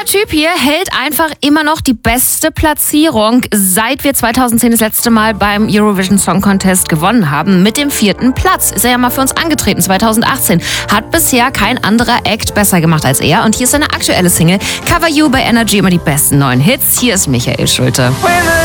Dieser Typ hier hält einfach immer noch die beste Platzierung, seit wir 2010 das letzte Mal beim Eurovision Song Contest gewonnen haben. Mit dem 4. Platz ist er ja mal für uns angetreten, 2018. Hat bisher kein anderer Act besser gemacht als er. Und hier ist seine aktuelle Single Cover You bei Energy, immer die besten neuen Hits. Hier ist Michael Schulte.